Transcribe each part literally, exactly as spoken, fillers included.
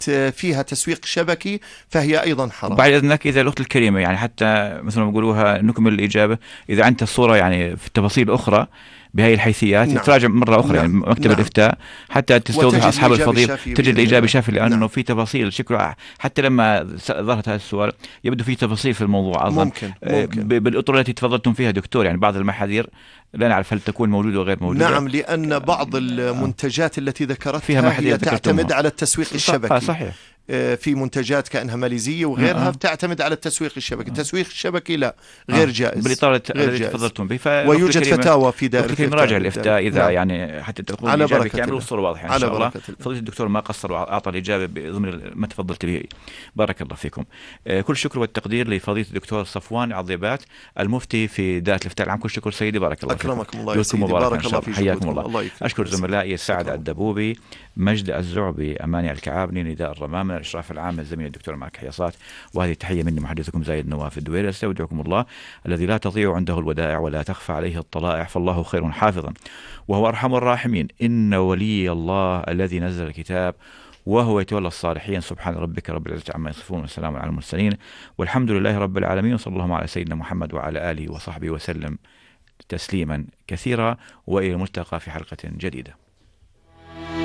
فيها تسويق شبكي فهي أيضا حرام. بعد إذنك إذا الأخت الكريمة يعني حتى مثل ما بيقولوها نكمل الإجابة، إذا أنت الصورة يعني في التفاصيل أخرى بهي الحيثيات نعم. تراجع مرة أخرى نعم. يعني مكتب نعم. الإفتاء حتى تستوضح أصحاب الفضيل، تجد الإجابة شافية، لأنه نعم. في تفاصيل شكله حتى لما ظهرت هذا السؤال يبدو في تفاصيل في الموضوع أظن. ممكن. ممكن. بالأطر التي تفضلتم فيها دكتور يعني بعض المحاذير لا نعرف هل تكون موجودة وغير موجودة. نعم، لأن بعض المنتجات التي ذكرتها فيها محاذير هي تعتمد على التسويق الشبكي. صحيح. في منتجات كأنها ماليزية وغيرها آه. تعتمد على التسويق الشبكي. التسويق الشبكي لا غير آه. جائز بالإطار الذي تفضلتم به. ويوجد فتاوى في دائرة في مراجع الإفتاء إذا نعم. يعني حتى تكون الإجابة كاملة والصورة واضحة إن شاء الله. فضيلة الدكتور ما قصر وأعطى الإجابة ضمن ما تفضلت به. بارك الله فيكم. آه كل شكر والتقدير لفضيلة الدكتور صفوان عضيبات المفتي في دائرة الإفتاء العام. كل شكر سيدي، بارك الله فيكم. أكرمكم الله يا سيدي، بارك الله فيكم. حياكم الله. الله أشكر زملائي سعد الدبوبي، مجد الزعبي، أماني الكعابني، نداء الرمام، من الإشراف العام الزميل الدكتور معك حياصات. وهذه تحية مني محدثكم زايد نواف الدويري. استودعكم الله الذي لا تضيع عنده الودائع ولا تخفى عليه الطلائع، فالله خير حافظا وهو أرحم الراحمين. إن ولي الله الذي نزل الكتاب وهو يتولى الصالحين. سبحان ربك رب العزة عما يصفون وسلام على المرسلين والحمد لله رب العالمين، وصلى الله على سيدنا محمد وعلى آله وصحبه وسلم تسليما كثيرا، وإلى الملتقى في حلقة جديدة.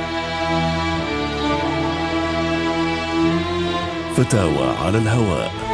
فتاوى على الهواء.